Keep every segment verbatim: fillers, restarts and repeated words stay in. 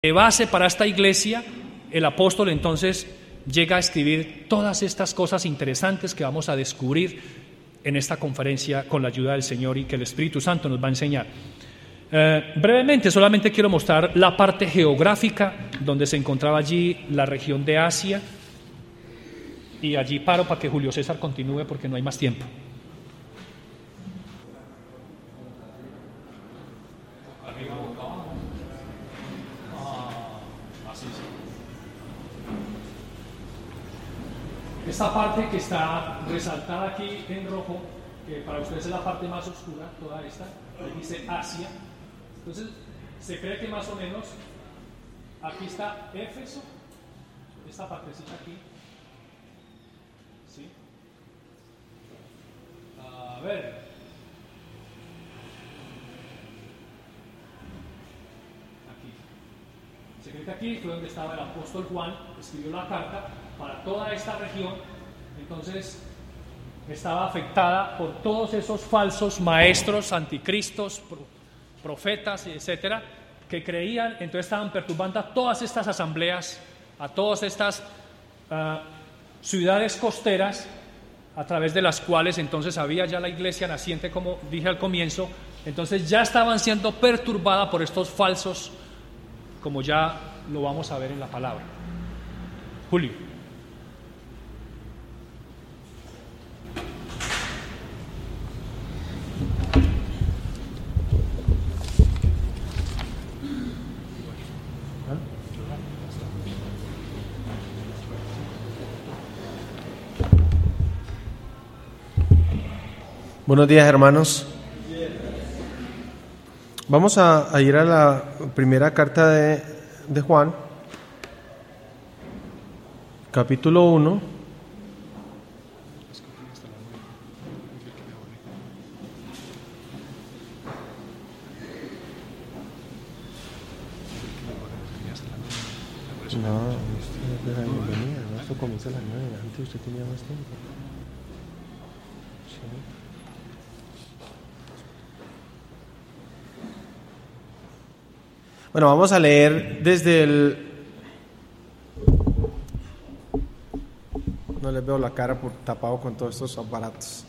de base para esta iglesia, el apóstol entonces llega a escribir todas estas cosas interesantes que vamos a descubrir en esta conferencia con la ayuda del Señor y que el Espíritu Santo nos va a enseñar. Eh, brevemente solamente quiero mostrar la parte geográfica donde se encontraba allí la región de Asia, y allí paro para que Julio César continúe porque no hay más tiempo. Esta parte que está resaltada aquí en rojo, que para ustedes es la parte más oscura, toda esta, ahí dice Asia. Entonces, se cree que más o menos aquí está Éfeso, esta partecita aquí. ¿Sí? A ver. Aquí. Se cree que aquí fue donde estaba el apóstol Juan, escribió la carta para toda esta región. Entonces estaba afectada por todos esos falsos maestros, anticristos, profetas, etcétera, que creían, entonces estaban perturbando a todas estas asambleas, a todas estas uh, ciudades costeras, a través de las cuales entonces había ya la iglesia naciente, como dije al comienzo. Entonces ya estaban siendo perturbadas por estos falsos, como ya lo vamos a ver en la palabra. Julio. Buenos días, hermanos. Vamos a, a ir a la primera carta de, de Juan, capítulo uno. No, usted es la bienvenida, ¿no? Esto comienza a las nueve, antes usted tenía más tiempo. Bueno, vamos a leer desde el... No les veo la cara por tapado con todos estos aparatos.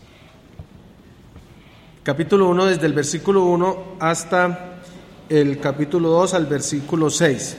Capítulo uno, desde el versículo uno hasta el capítulo dos al versículo seis.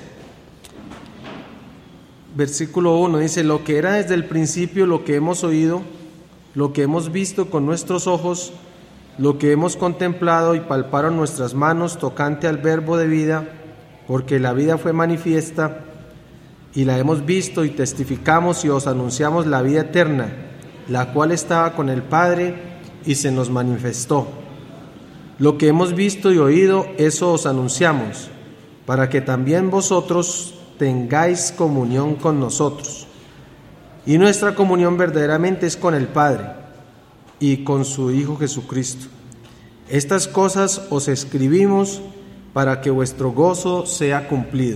Versículo uno dice: lo que era desde el principio, lo que hemos oído, lo que hemos visto con nuestros ojos, lo que hemos contemplado y palparon nuestras manos tocante al verbo de vida, porque la vida fue manifiesta y la hemos visto y testificamos y os anunciamos la vida eterna, la cual estaba con el Padre y se nos manifestó. Lo que hemos visto y oído, eso os anunciamos, para que también vosotros tengáis comunión con nosotros. Y nuestra comunión verdaderamente es con el Padre y con su Hijo Jesucristo. Estas cosas os escribimos para que vuestro gozo sea cumplido.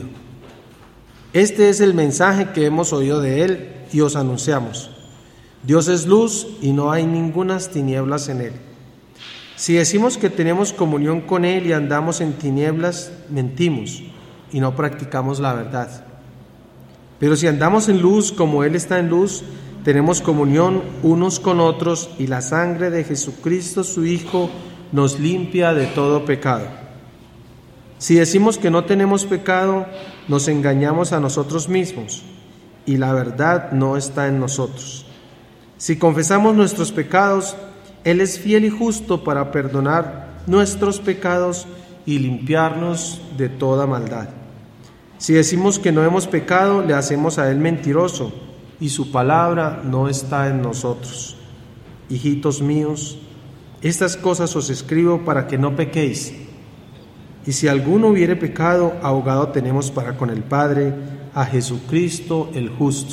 Este es el mensaje que hemos oído de Él y os anunciamos. Dios es luz y no hay ningunas tinieblas en Él. Si decimos que tenemos comunión con Él y andamos en tinieblas, mentimos y no practicamos la verdad. Pero si andamos en luz como Él está en luz, tenemos comunión unos con otros y la sangre de Jesucristo, su Hijo, nos limpia de todo pecado. Si decimos que no tenemos pecado, nos engañamos a nosotros mismos y la verdad no está en nosotros. Si confesamos nuestros pecados, Él es fiel y justo para perdonar nuestros pecados y limpiarnos de toda maldad. Si decimos que no hemos pecado, le hacemos a Él mentiroso y su palabra no está en nosotros. Hijitos míos, estas cosas os escribo para que no pequéis. Y si alguno hubiere pecado, abogado tenemos para con el Padre, a Jesucristo el justo.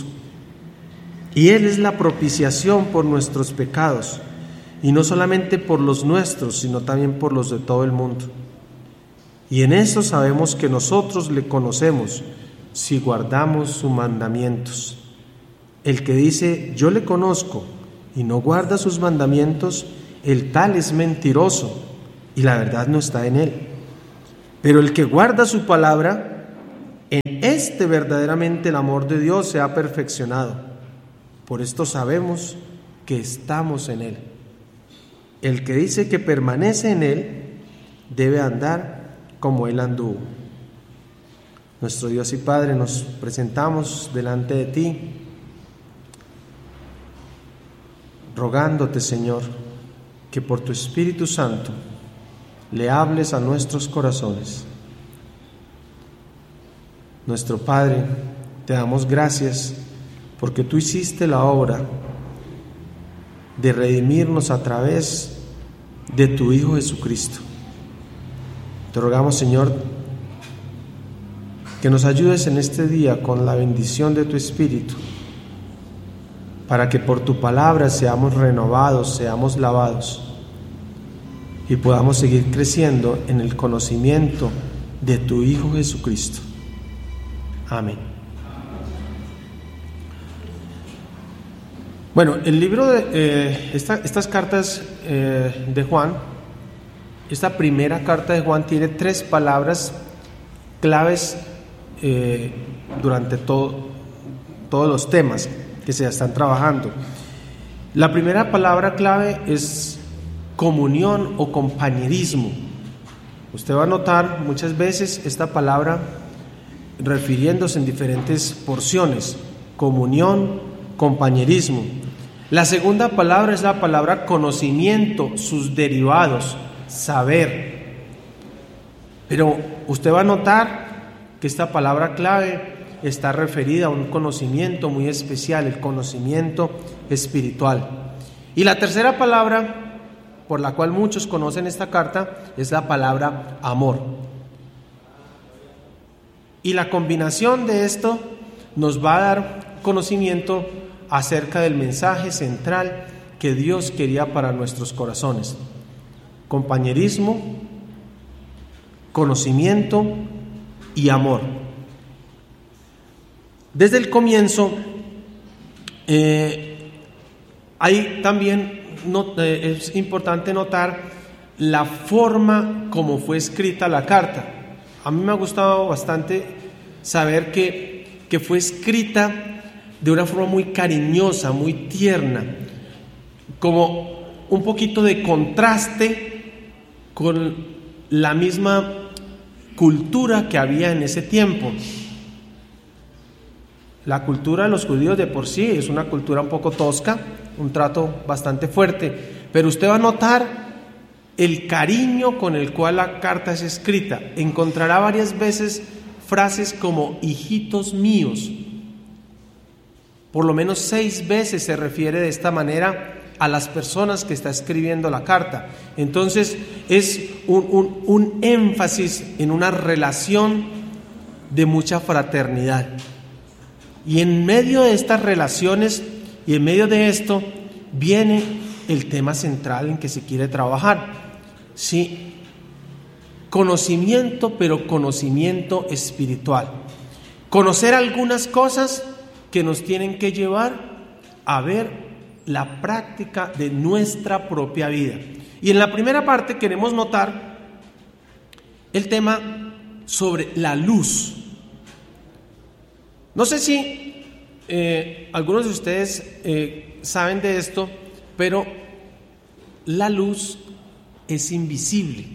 Y Él es la propiciación por nuestros pecados, y no solamente por los nuestros, sino también por los de todo el mundo. Y en eso sabemos que nosotros le conocemos, si guardamos sus mandamientos. El que dice, yo le conozco, y no guarda sus mandamientos, el tal es mentiroso, y la verdad no está en él. Pero el que guarda su palabra, En este verdaderamente el amor de Dios se ha perfeccionado. Por esto sabemos que estamos en Él. El que dice que permanece en Él debe andar como Él anduvo. Nuestro Dios y Padre, nos presentamos delante de Ti, rogándote, Señor, que por tu Espíritu Santo le hables a nuestros corazones. Nuestro Padre, te damos gracias porque tú hiciste la obra de redimirnos a través de tu Hijo Jesucristo. Te rogamos, Señor, que nos ayudes en este día con la bendición de tu Espíritu, para que por tu palabra seamos renovados, seamos lavados y podamos seguir creciendo en el conocimiento de tu Hijo Jesucristo. Amén. Bueno, el libro de eh, esta, estas cartas eh, de Juan, esta primera carta de Juan tiene tres palabras claves eh, durante todo, todos los temas que se están trabajando. La primera palabra clave es comunión o compañerismo. Usted va a notar muchas veces esta palabra refiriéndose en diferentes porciones: comunión, compañerismo. La segunda palabra es la palabra conocimiento, sus derivados, saber. Pero usted va a notar que esta palabra clave está referida a un conocimiento muy especial, el conocimiento espiritual. Y la tercera palabra, por la cual muchos conocen esta carta, es la palabra amor. Y la combinación de esto nos va a dar conocimiento acerca del mensaje central que Dios quería para nuestros corazones: compañerismo, conocimiento y amor. Desde el comienzo eh, hay también no, eh, es importante notar la forma como fue escrita la carta. A mí me ha gustado bastante saber que, que fue escrita de una forma muy cariñosa, muy tierna, como un poquito de contraste con la misma cultura que había en ese tiempo. La cultura de los judíos de por sí es una cultura un poco tosca, un trato bastante fuerte, pero usted va a notar el cariño con el cual la carta es escrita. Encontrará varias veces frases como hijitos míos. Por lo menos seis veces se refiere de esta manera a las personas que está escribiendo la carta. Entonces es un, un, un énfasis en una relación de mucha fraternidad. Y en medio de estas relaciones y en medio de esto viene el tema central en que se quiere trabajar. Sí, conocimiento, pero conocimiento espiritual. Conocer algunas cosas que nos tienen que llevar a ver la práctica de nuestra propia vida. Y en la primera parte queremos notar el tema sobre la luz. No sé si eh, algunos de ustedes eh, saben de esto, pero la luz es invisible.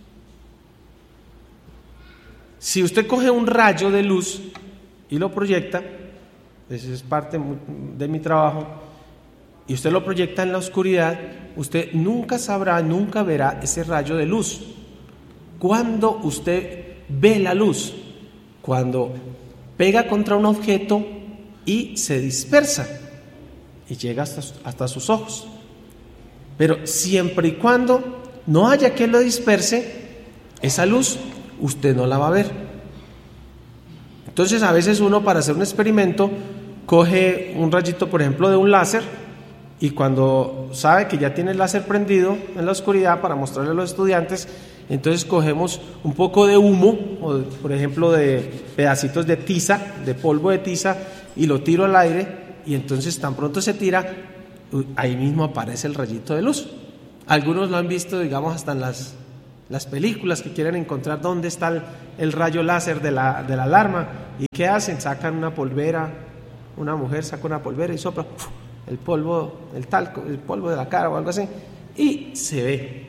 Si usted coge un rayo de luz y lo proyecta, eso es parte de mi trabajo, y usted lo proyecta en la oscuridad, usted nunca sabrá, nunca verá ese rayo de luz. ¿Cuándo usted ve la luz? Cuando pega contra un objeto y se dispersa y llega hasta, hasta sus ojos. Pero siempre y cuando no haya quien lo disperse, esa luz usted no la va a ver. Entonces a veces uno, para hacer un experimento, coge un rayito, por ejemplo, de un láser, y cuando sabe que ya tiene el láser prendido en la oscuridad para mostrarle a los estudiantes, entonces cogemos un poco de humo, o de, por ejemplo, de pedacitos de tiza, de polvo de tiza, y lo tiro al aire, y entonces tan pronto se tira, ahí mismo aparece el rayito de luz. Algunos lo han visto, digamos, hasta en las las películas que quieren encontrar dónde está el, el rayo láser de la, de la alarma. ¿Y qué hacen? Sacan una polvera, una mujer saca una polvera y sopla el polvo, el talco, el polvo de la cara o algo así, y se ve.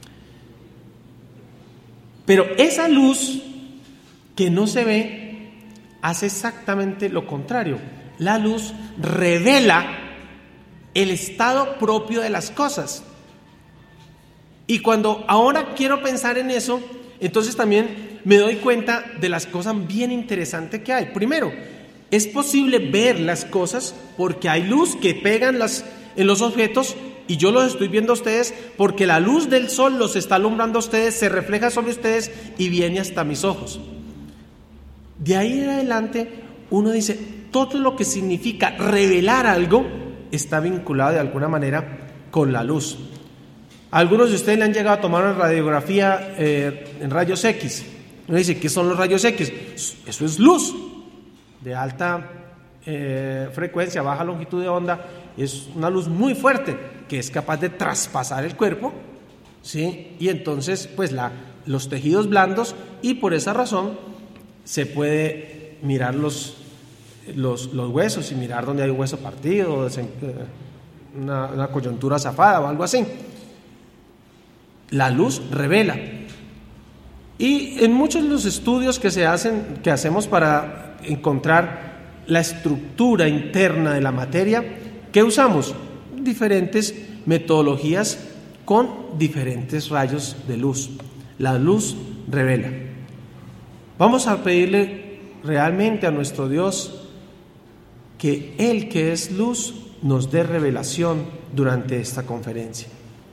Pero esa luz que no se ve hace exactamente lo contrario. La luz revela el estado propio de las cosas. Y cuando ahora quiero pensar en eso, entonces también me doy cuenta de las cosas bien interesantes que hay. Primero, es posible ver las cosas porque hay luz que pegan las, en los objetos, y yo los estoy viendo a ustedes porque la luz del sol los está alumbrando a ustedes, se refleja sobre ustedes y viene hasta mis ojos. De ahí en adelante uno dice, todo lo que significa revelar algo está vinculado de alguna manera con la luz. Algunos de ustedes le han llegado a tomar una radiografía eh, en rayos X. Uno dice, ¿qué son los rayos X? Eso es luz de alta eh, frecuencia, baja longitud de onda. Es una luz muy fuerte que es capaz de traspasar el cuerpo, ¿sí? Y entonces pues la, los tejidos blandos, y por esa razón se puede mirar los, los, los huesos y mirar donde hay un hueso partido, una, una coyuntura zafada o algo así. La luz revela. Y en muchos de los estudios que se hacen, que hacemos para encontrar la estructura interna de la materia, ¿qué usamos? Diferentes metodologías con diferentes rayos de luz. La luz revela. Vamos a pedirle realmente a nuestro Dios que Él, que es luz, nos dé revelación durante esta conferencia.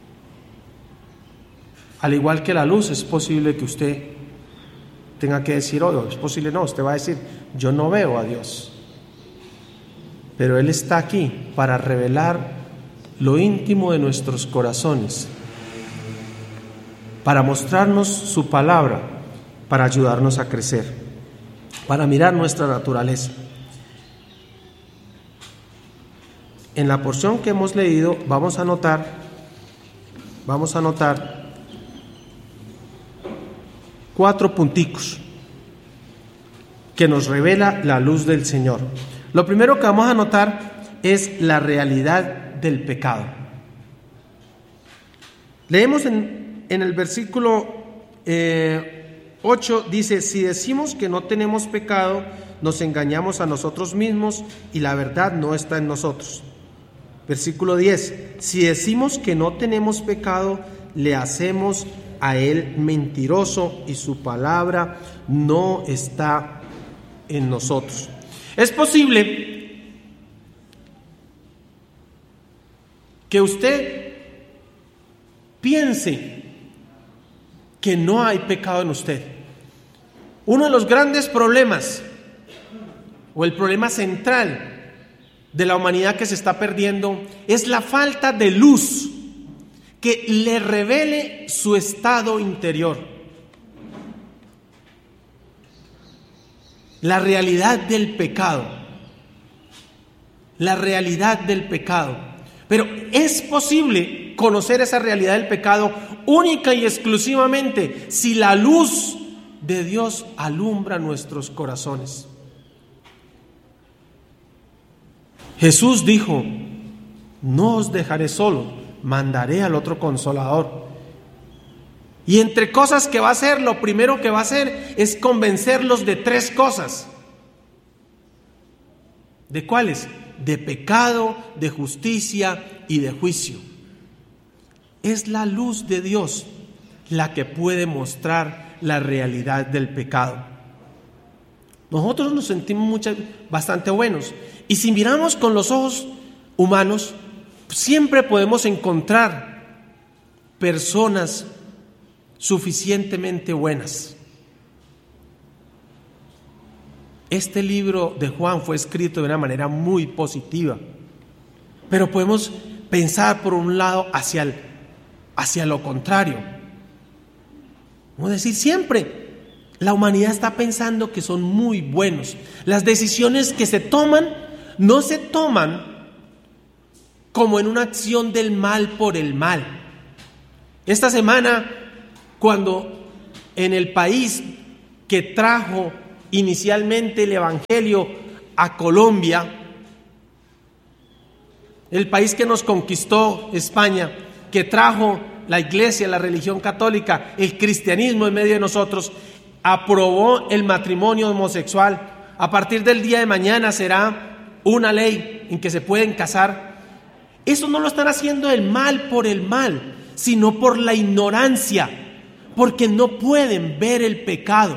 Al igual que la luz, es posible que usted tenga que decir, oh, es posible, no, usted va a decir, yo no veo a Dios. Pero Él está aquí para revelar lo íntimo de nuestros corazones, para mostrarnos su palabra, para ayudarnos a crecer, para mirar nuestra naturaleza. En la porción que hemos leído vamos a notar, vamos a notar cuatro punticos que nos revela la luz del Señor. Lo primero que vamos a notar es la realidad del pecado. Leemos en, en el versículo eh, ocho, dice, si decimos que no tenemos pecado, nos engañamos a nosotros mismos y la verdad no está en nosotros. Versículo diez, si decimos que no tenemos pecado, le hacemos a Él mentiroso y su palabra no está en nosotros. Es posible que usted piense que no hay pecado en usted. Uno de los grandes problemas, o el problema central de la humanidad que se está perdiendo, es la falta de luz que le revele su estado interior. La realidad del pecado. La realidad del pecado. Pero es posible conocer esa realidad del pecado única y exclusivamente si la luz de Dios alumbra nuestros corazones. Jesús dijo, no os dejaré solo, mandaré al otro Consolador. Y entre cosas que va a hacer, lo primero que va a hacer es convencerlos de tres cosas. ¿De cuáles? De pecado, de justicia y de juicio. Es la luz de Dios la que puede mostrar la realidad del pecado. Nosotros nos sentimos mucho, bastante buenos, y si miramos con los ojos humanos, siempre podemos encontrar personas suficientemente buenas. Este libro de Juan fue escrito de una manera muy positiva, pero podemos pensar por un lado hacia, el, hacia lo contrario. Vamos a decir, siempre la humanidad está pensando que son muy buenos. Las decisiones que se toman no se toman como en una acción del mal por el mal. Esta semana cuando en el país que trajo inicialmente el Evangelio a Colombia, el país que nos conquistó, España, que trajo la iglesia, la religión católica, el cristianismo en medio de nosotros, aprobó el matrimonio homosexual. A partir del día de mañana será una ley en que se pueden casar. Eso no lo están haciendo el mal por el mal, sino por la ignorancia, porque no pueden ver el pecado.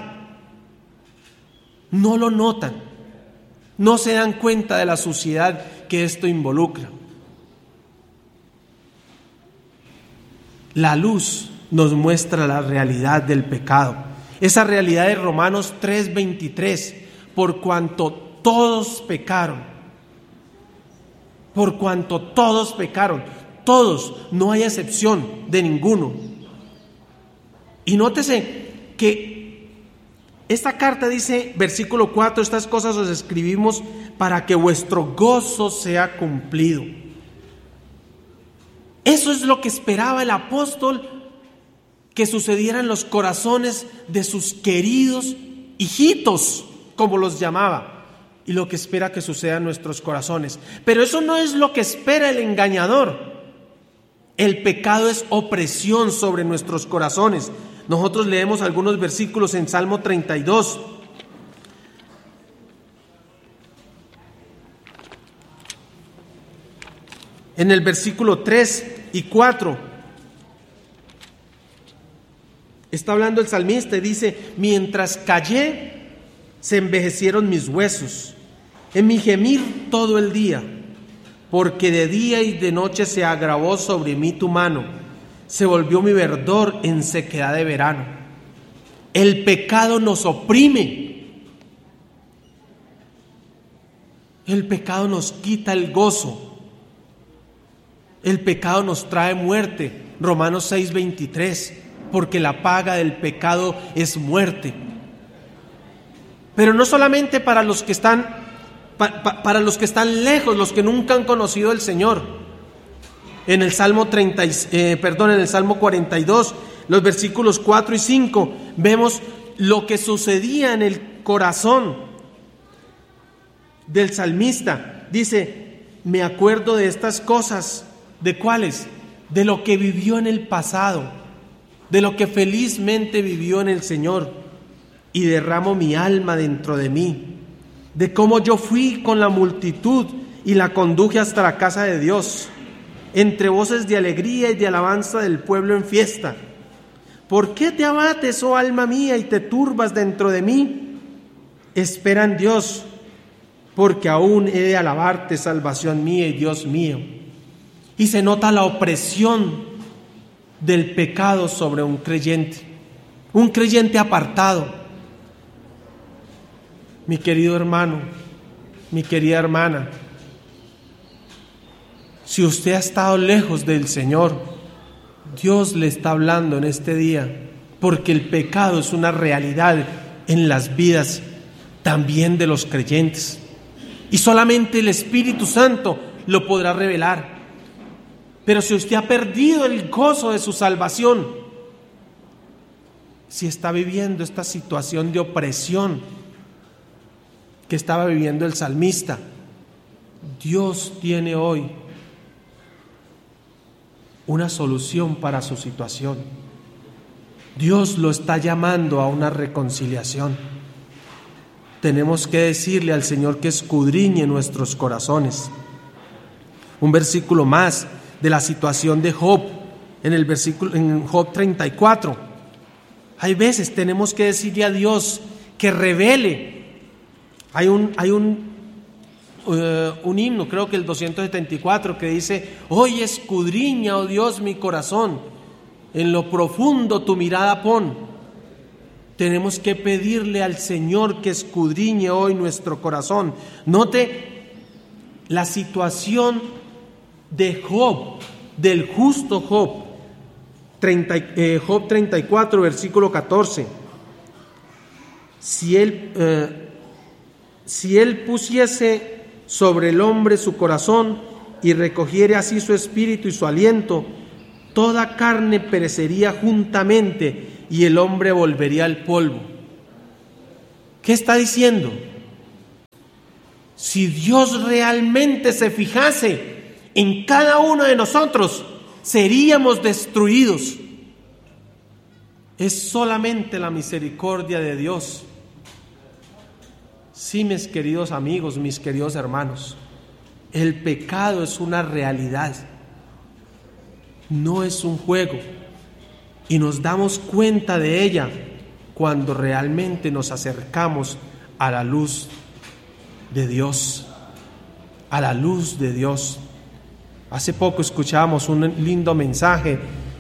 No lo notan, no se dan cuenta de la suciedad que esto involucra. La luz nos muestra la realidad del pecado. Esa realidad de Romanos tres veintitrés, por cuanto todos pecaron, por cuanto todos pecaron, todos, no hay excepción de ninguno. Y nótese que esta carta dice, versículo cuatro, estas cosas os escribimos para que vuestro gozo sea cumplido. Eso es lo que esperaba el apóstol que sucediera en los corazones de sus queridos hijitos, como los llamaba, y lo que espera que suceda en nuestros corazones. Pero eso no es lo que espera el engañador. El pecado es opresión sobre nuestros corazones. Nosotros leemos algunos versículos en Salmo treinta y dos. En el versículo tres y cuatro está hablando el salmista y dice: mientras callé, se envejecieron mis huesos, en mi gemir todo el día, porque de día y de noche se agravó sobre mí tu mano, se volvió mi verdor en sequedad de verano. El pecado nos oprime, el pecado nos quita el gozo, el pecado nos trae muerte. Romanos seis veintitrés, porque la paga del pecado es muerte. Pero no solamente para los que están pa, pa, para los que están lejos, los que nunca han conocido al Señor. En el Salmo treinta, eh, perdón, en el Salmo cuarenta y dos, los versículos cuatro y cinco, vemos lo que sucedía en el corazón del salmista. Dice: me acuerdo de estas cosas. ¿De cuáles? De lo que vivió en el pasado, de lo que felizmente vivió en el Señor, y derramo mi alma dentro de mí, de cómo yo fui con la multitud y la conduje hasta la casa de Dios, entre voces de alegría y de alabanza del pueblo en fiesta. ¿Por qué te abates, oh alma mía, y te turbas dentro de mí? Espera en Dios, porque aún he de alabarte, salvación mía y Dios mío. Y se nota la opresión del pecado sobre un creyente, un creyente apartado. Mi querido hermano, mi querida hermana, si usted ha estado lejos del Señor, Dios le está hablando en este día, porque el pecado es una realidad en las vidas también de los creyentes, y solamente el Espíritu Santo lo podrá revelar. Pero si usted ha perdido el gozo de su salvación, si está viviendo esta situación de opresión que estaba viviendo el salmista, Dios tiene hoy una solución para su situación. Dios lo está llamando a una reconciliación. Tenemos que decirle al Señor que escudriñe nuestros corazones. Un versículo más de la situación de Job, en el versículo en Job treinta y cuatro. Hay veces tenemos que decirle a Dios que revele. Hay un hay un uh, un himno, creo que el doscientos setenta y cuatro, que dice: hoy escudriña, oh Dios, mi corazón, en lo profundo tu mirada pon. Tenemos que pedirle al Señor que escudriñe hoy nuestro corazón. Note la situación de Job, del justo Job, treinta, eh, Job treinta y cuatro, versículo catorce. Si él, eh, si él pusiese sobre el hombre su corazón y recogiere así su espíritu y su aliento, toda carne perecería juntamente y el hombre volvería al polvo. ¿Qué está diciendo? Si Dios realmente se fijase en cada uno de nosotros, seríamos destruidos. Es solamente la misericordia de Dios. Sí, mis queridos amigos, mis queridos hermanos, el pecado es una realidad, no es un juego, y nos damos cuenta de ella cuando realmente nos acercamos a la luz de Dios, a la luz de Dios. Hace poco escuchábamos un lindo mensaje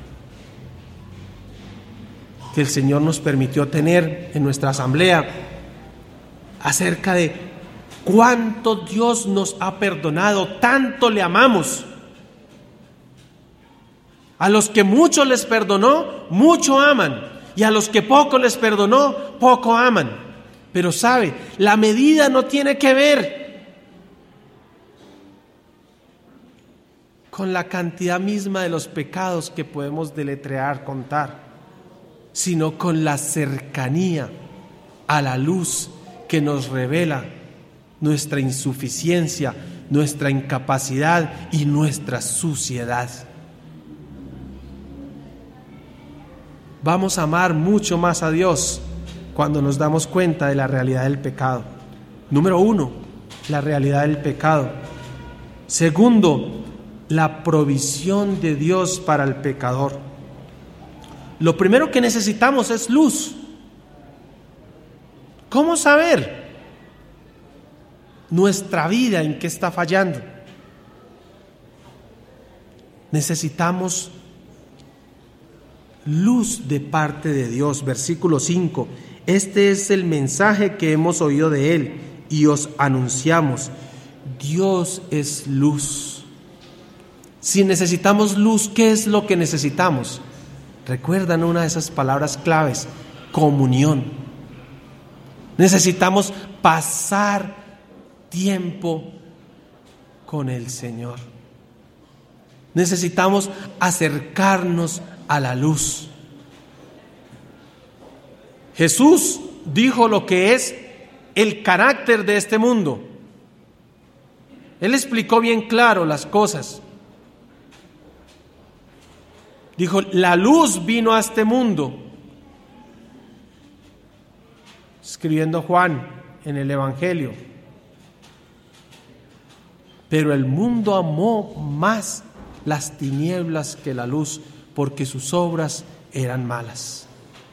que el Señor nos permitió tener en nuestra asamblea acerca de cuánto Dios nos ha perdonado, tanto le amamos. A los que mucho les perdonó, mucho aman, y a los que poco les perdonó, poco aman. Pero sabe, la medida no tiene que ver con la cantidad misma de los pecados que podemos deletrear, contar, sino con la cercanía a la luz que nos revela nuestra insuficiencia, nuestra incapacidad y nuestra suciedad. Vamos a amar mucho más a Dios cuando nos damos cuenta de la realidad del pecado. Número uno, la realidad del pecado. Segundo, la provisión de Dios para el pecador. Lo primero que necesitamos es luz. ¿Cómo saber nuestra vida en qué está fallando? Necesitamos luz de parte de Dios. Versículo cinco. Este es el mensaje que hemos oído de Él y os anunciamos. Dios es luz. Si necesitamos luz, ¿qué es lo que necesitamos? ¿Recuerdan una de esas palabras claves? Comunión. Necesitamos pasar tiempo con el Señor. Necesitamos acercarnos a la luz. Jesús dijo lo que es el carácter de este mundo. Él explicó bien claro las cosas. Dijo, la luz vino a este mundo. Escribiendo Juan en el Evangelio. Pero el mundo amó más las tinieblas que la luz, porque sus obras eran malas.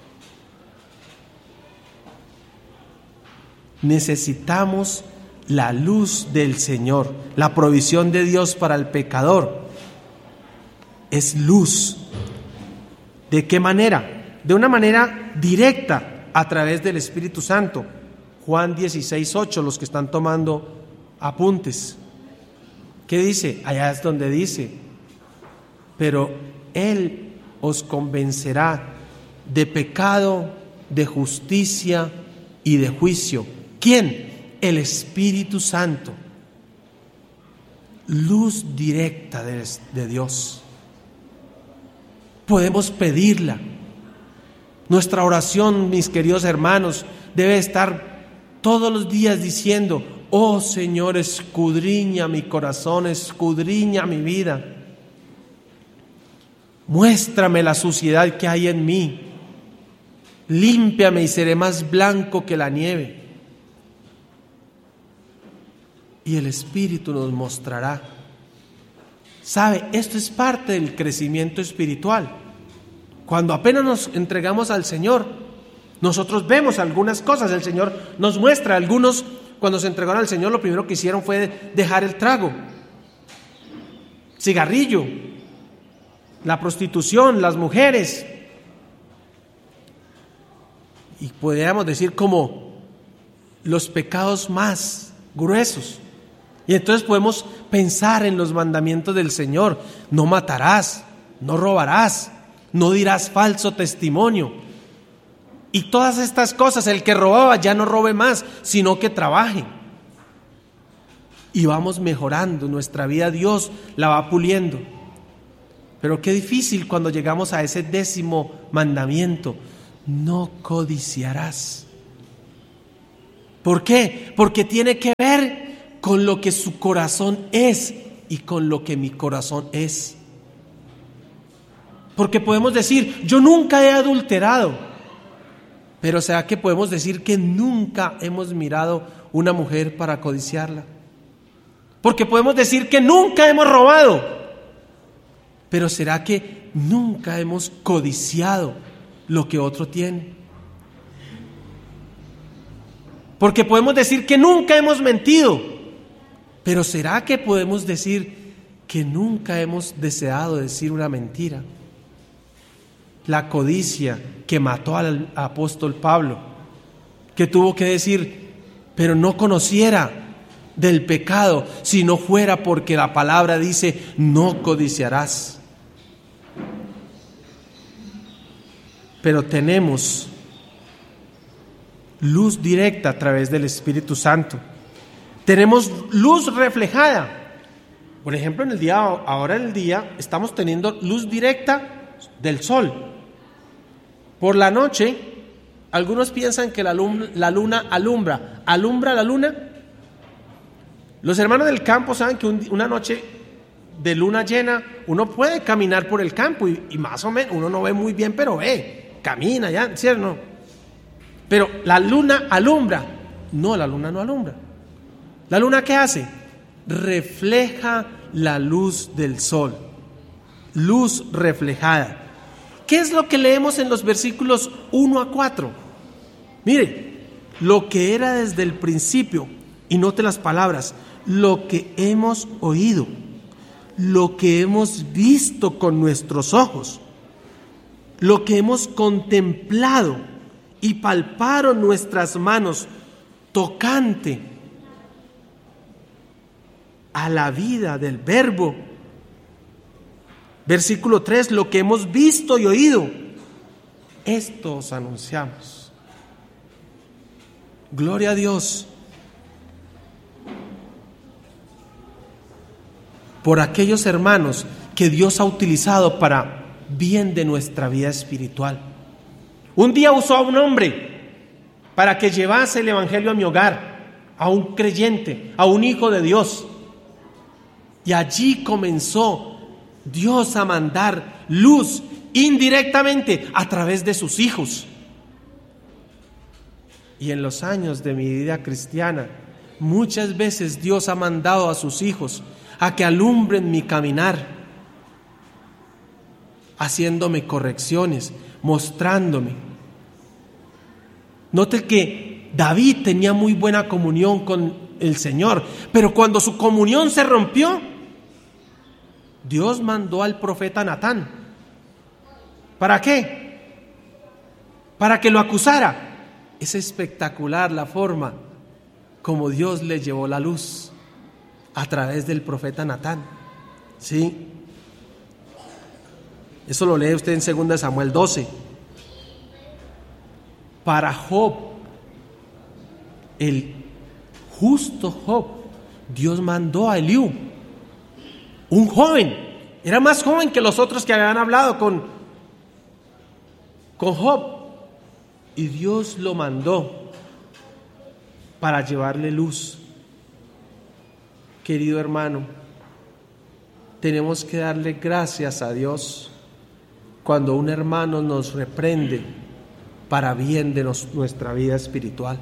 Necesitamos la luz del Señor, la provisión de Dios para el pecador. Es luz. ¿De qué manera? De una manera directa, a través del Espíritu Santo. Juan dieciséis ocho, los que están tomando apuntes. ¿Qué dice? Allá es donde dice, pero Él os convencerá de pecado, de justicia y de juicio. ¿Quién? El Espíritu Santo. Luz directa de, de Dios. Podemos pedirla. Nuestra oración, mis queridos hermanos, debe estar todos los días diciendo, oh Señor, escudriña mi corazón, escudriña mi vida. Muéstrame la suciedad que hay en mí. Límpiame y seré más blanco que la nieve. Y el Espíritu nos mostrará. ¿Sabe? Esto es parte del crecimiento espiritual. Cuando apenas nos entregamos al Señor, nosotros vemos algunas cosas. El Señor nos muestra. Algunos, cuando se entregaron al Señor, lo primero que hicieron fue dejar el trago, cigarrillo, la prostitución, las mujeres. Y podríamos decir como los pecados más gruesos. Y entonces podemos pensar en los mandamientos del Señor. No matarás, no robarás, no dirás falso testimonio. Y todas estas cosas, el que robaba ya no robe más, sino que trabaje. Y vamos mejorando nuestra vida, Dios la va puliendo. Pero qué difícil cuando llegamos a ese décimo mandamiento: no codiciarás. ¿Por qué? Porque tiene que ver con lo que su corazón es y con lo que mi corazón es. Porque podemos decir: yo nunca he adulterado, pero ¿será que podemos decir que nunca hemos mirado una mujer para codiciarla? Porque podemos decir que nunca hemos robado, pero ¿será que nunca hemos codiciado lo que otro tiene? Porque podemos decir que nunca hemos mentido, pero ¿será que podemos decir que nunca hemos deseado decir una mentira? La codicia que mató al apóstol Pablo, que tuvo que decir: pero no conociera del pecado si no fuera porque la palabra dice: no codiciarás. Pero tenemos luz directa a través del Espíritu Santo. Tenemos luz reflejada. Por ejemplo, en el día, ahora en el día estamos teniendo luz directa del sol. Por la noche, algunos piensan que la luna, la luna alumbra. ¿Alumbra la luna? Los hermanos del campo saben que un, una noche de luna llena uno puede caminar por el campo y, y más o menos uno no ve muy bien, pero ve, camina ya, ¿cierto? No. Pero la luna alumbra. No, la luna no alumbra. ¿La luna qué hace? Refleja la luz del sol. Luz reflejada. ¿Qué es lo que leemos en los versículos uno a cuatro? Mire, lo que era desde el principio, y note las palabras: lo que hemos oído, lo que hemos visto con nuestros ojos, lo que hemos contemplado y palparon nuestras manos tocante a la vida del Verbo. Versículo tres: lo que hemos visto y oído, esto os anunciamos. Gloria a Dios por aquellos hermanos que Dios ha utilizado para bien de nuestra vida espiritual. Un día usó a un hombre para que llevase el evangelio a mi hogar, a un creyente, a un hijo de Dios. Y allí comenzó Dios a mandar luz indirectamente a través de sus hijos. Y en los años de mi vida cristiana, muchas veces Dios ha mandado a sus hijos a que alumbren mi caminar, haciéndome correcciones, mostrándome. Note que David tenía muy buena comunión con el Señor, pero cuando su comunión se rompió, Dios mandó al profeta Natán. ¿Para qué? Para que lo acusara. Es espectacular la forma como Dios le llevó la luz a través del profeta Natán. ¿Sí? Eso lo lee usted en segunda de Samuel doce. Para Job, el justo Job, Dios mandó a Eliú, un joven, era más joven que los otros que habían hablado con, con Job, y Dios lo mandó para llevarle luz. Querido hermano, tenemos que darle gracias a Dios cuando un hermano nos reprende para bien de nos, nuestra vida espiritual.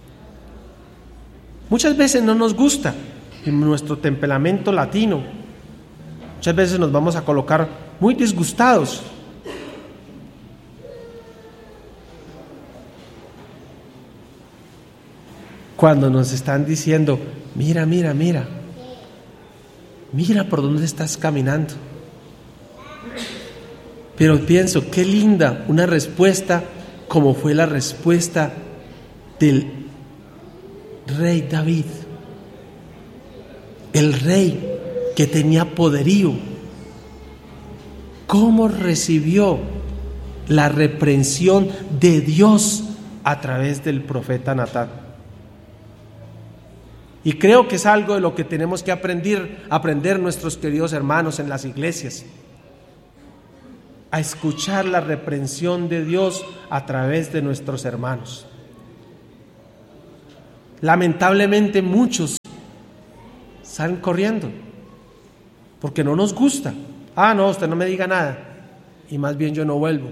Muchas veces no nos gusta, en nuestro temperamento latino, muchas veces nos vamos a colocar muy disgustados. Cuando nos están diciendo: mira, mira, mira, mira por dónde estás caminando. Pero pienso, qué linda una respuesta como fue la respuesta del rey David, el rey que tenía poderío. ¿Cómo recibió la reprensión de Dios a través del profeta Natán? Y creo que es algo de lo que tenemos que aprender, aprender nuestros queridos hermanos en las iglesias. a escuchar la reprensión de Dios a través de nuestros hermanos. Lamentablemente muchos salen corriendo porque no nos gusta. Ah, no, usted no me diga nada, y más bien yo no vuelvo.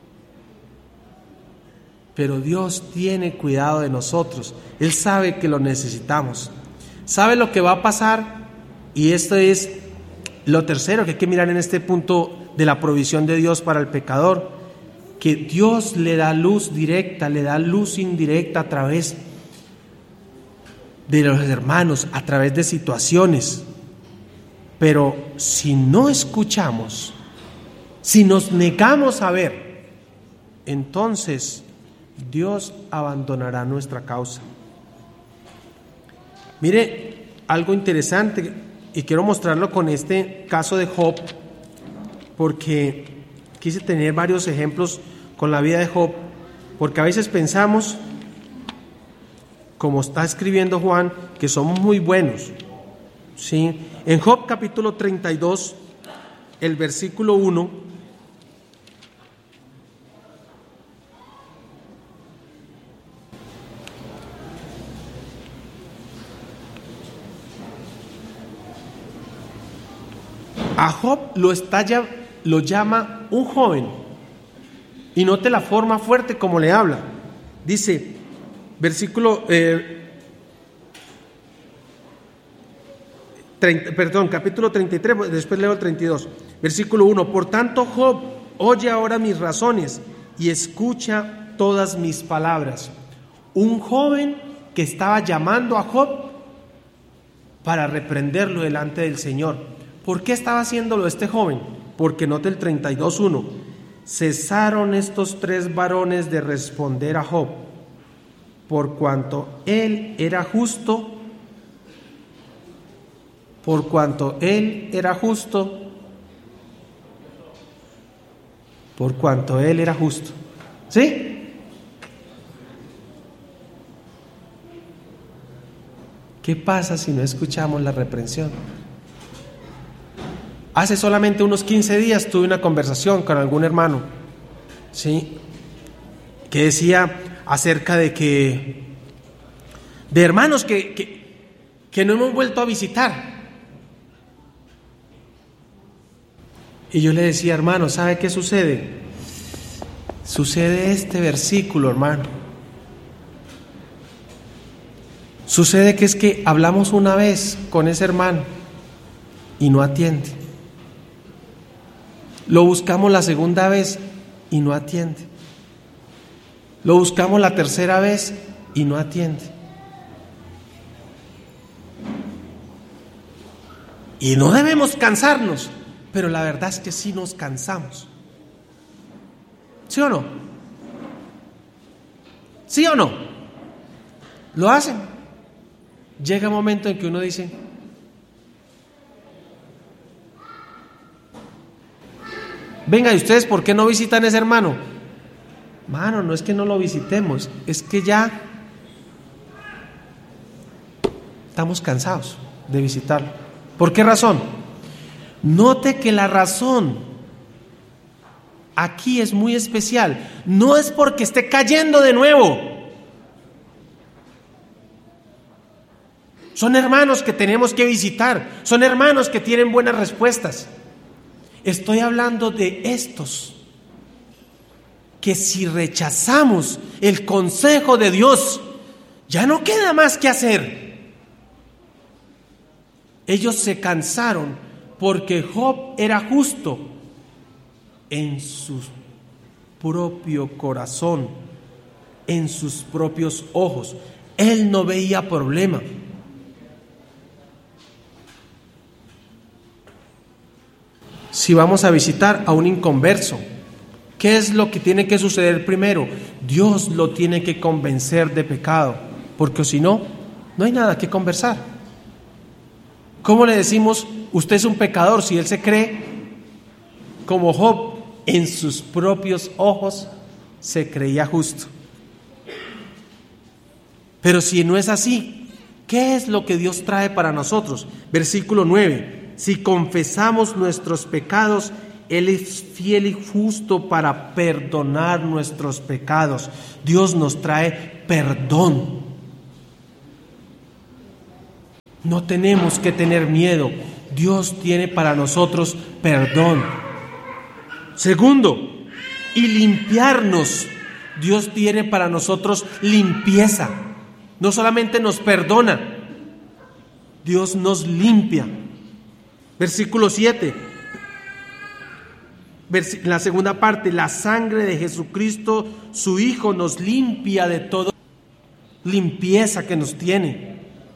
Pero Dios tiene cuidado de nosotros. Él sabe que lo necesitamos, sabe lo que va a pasar, y esto es lo tercero que hay que mirar en este punto de la provisión de Dios para el pecador, que Dios le da luz directa, le da luz indirecta a través de los hermanos, a través de situaciones. Pero si no escuchamos, si nos negamos a ver, entonces Dios abandonará nuestra causa. Mire, algo interesante, y quiero mostrarlo con este caso de Job, porque quise tener varios ejemplos con la vida de Job, porque a veces pensamos, como está escribiendo Juan, que somos muy buenos, ¿sí? En Job capítulo treinta y dos, el versículo uno, a Job lo, está, lo llama un joven, y note la forma fuerte como le habla. Dice, versículo, eh, treinta, perdón, capítulo treinta y tres, después leo el treinta y dos, versículo uno, por tanto Job, oye ahora mis razones y escucha todas mis palabras. Un joven que estaba llamando a Job para reprenderlo delante del Señor. ¿Por qué estaba haciéndolo este joven? Porque note el treinta y dos uno, cesaron estos tres varones de responder a Job, por cuanto él era justo, por cuanto él era justo, por cuanto él era justo. ¿Sí? ¿Qué pasa si no escuchamos la reprensión? Hace solamente unos quince días tuve una conversación con algún hermano, ¿sí?, que decía acerca de que de hermanos que, que, que no hemos vuelto a visitar. Y yo le decía, hermano, ¿sabe qué sucede? Sucede este versículo, hermano. Sucede que es que hablamos una vez con ese hermano y no atiende. Lo buscamos la segunda vez y no atiende. Lo buscamos la tercera vez y no atiende. Y no debemos cansarnos, pero la verdad es que sí nos cansamos. ¿Sí o no? ¿Sí o no? Lo hacen. Llega un momento en que uno dice, venga, ¿y ustedes por qué no visitan a ese hermano? Mano, no es que no lo visitemos, es que ya estamos cansados de visitarlo. ¿Por qué razón? Note que la razón aquí es muy especial. No es porque esté cayendo de nuevo. Son hermanos que tenemos que visitar, son hermanos que tienen buenas respuestas. Estoy hablando de estos que si rechazamos el consejo de Dios, ya no queda más que hacer. Ellos se cansaron porque Job era justo en su propio corazón, en sus propios ojos. Él no veía problema. Si vamos a visitar a un inconverso, ¿qué es lo que tiene que suceder primero? Dios lo tiene que convencer de pecado, porque si no, no hay nada que conversar. ¿Cómo le decimos, usted es un pecador, si él se cree como Job, en sus propios ojos se creía justo? Pero si no es así, ¿qué es lo que Dios trae para nosotros? Versículo nueve. Si confesamos nuestros pecados, Él es fiel y justo para perdonar nuestros pecados. Dios nos trae perdón. No tenemos que tener miedo. Dios tiene para nosotros perdón. Segundo, y limpiarnos. Dios tiene para nosotros limpieza. No solamente nos perdona, Dios nos limpia. Versículo siete. La segunda parte, la sangre de Jesucristo, su Hijo, nos limpia de toda limpieza que nos tiene.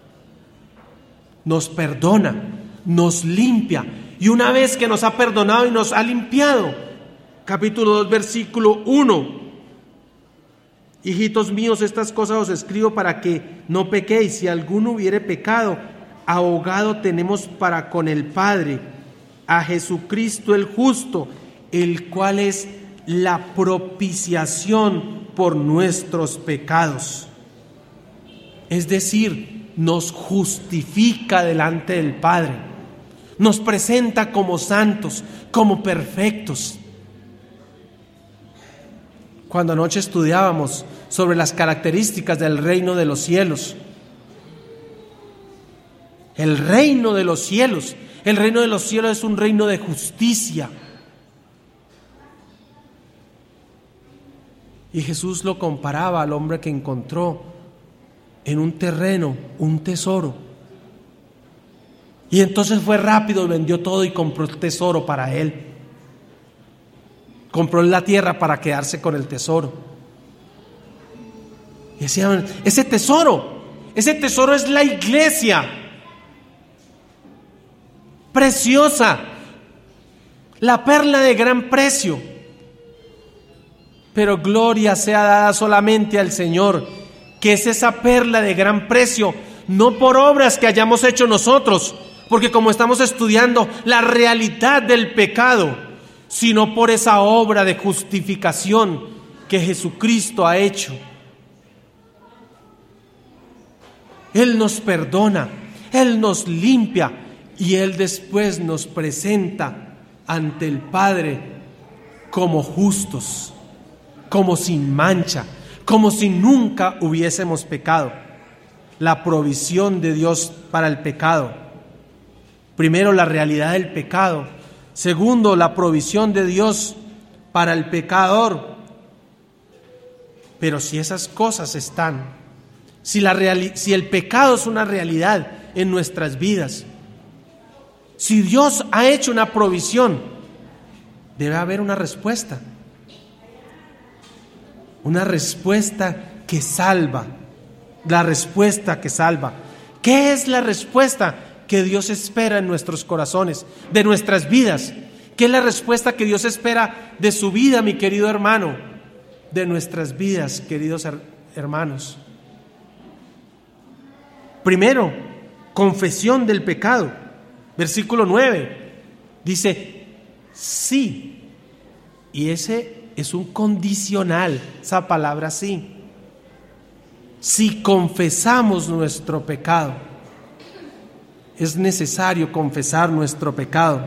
Nos perdona, nos limpia. Y una vez que nos ha perdonado y nos ha limpiado, capítulo dos, versículo uno. Hijitos míos, estas cosas os escribo para que no pequéis. Si alguno hubiere pecado, abogado tenemos para con el Padre, a Jesucristo el justo, el cual es la propiciación por nuestros pecados. Es decir, nos justifica delante del Padre, nos presenta como santos, como perfectos. Cuando anoche estudiábamos sobre las características del reino de los cielos, el reino de los cielos, el reino de los cielos es un reino de justicia. Y Jesús lo comparaba al hombre que encontró en un terreno un tesoro. Y entonces fue rápido, vendió todo y compró el tesoro para él. Compró la tierra para quedarse con el tesoro. Y decían, ese tesoro, ese tesoro es la iglesia. Preciosa, la perla de gran precio. Pero gloria sea dada solamente al Señor, que es esa perla de gran precio, no por obras que hayamos hecho nosotros, porque como estamos estudiando la realidad del pecado, sino por esa obra de justificación que Jesucristo ha hecho. Él nos perdona, Él nos limpia y Él después nos presenta ante el Padre como justos, como sin mancha, como si nunca hubiésemos pecado. La provisión de Dios para el pecado. Primero, la realidad del pecado. Segundo, la provisión de Dios para el pecador. Pero si esas cosas están, si, la reali- si el pecado es una realidad en nuestras vidas, si Dios ha hecho una provisión, debe haber una respuesta. Una respuesta que salva. La respuesta que salva. ¿Qué es la respuesta que Dios espera en nuestros corazones, de nuestras vidas? ¿Qué es la respuesta que Dios espera de su vida, mi querido hermano? De nuestras vidas, queridos her- hermanos. Primero, confesión del pecado. Versículo nueve. Dice, sí. Y ese es un condicional, esa palabra sí. Si confesamos nuestro pecado, es necesario confesar nuestro pecado.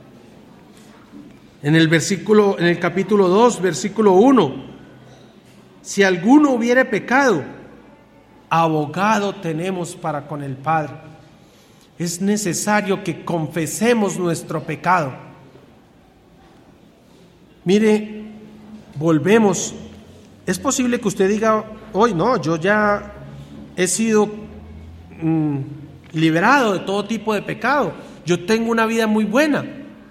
En el versículo, en el capítulo dos, versículo uno, si alguno hubiere pecado, abogado tenemos para con el Padre. Es necesario que confesemos nuestro pecado. Mire, volvemos. Es posible que usted diga, hoy no, yo ya he sido mmm, liberado de todo tipo de pecado. Yo tengo una vida muy buena.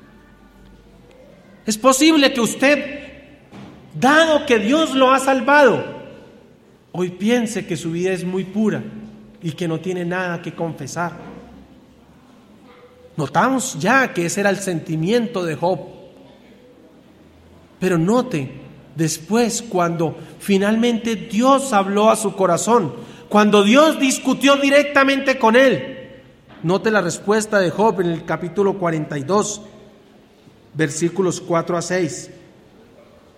Es posible que usted, dado que Dios lo ha salvado, hoy piense que su vida es muy pura y que no tiene nada que confesar. Notamos ya que ese era el sentimiento de Job. Pero note, después cuando finalmente Dios habló a su corazón, cuando Dios discutió directamente con él, note la respuesta de Job en el capítulo cuarenta y dos, versículos cuatro a seis.